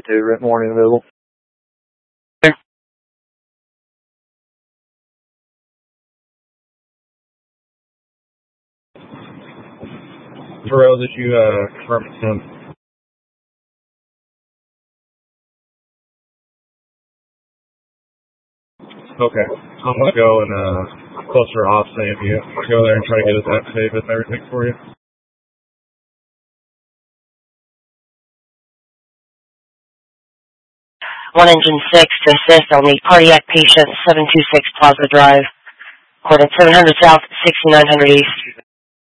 Rent morning available. Terrell, did you confirm him? Okay. I'm going to go and closer off, say if you go there and try to get us activated and everything for you. One engine 6 to assist on the cardiac patient, 726 Plaza Drive. Coordinate 700 South, 6900 East.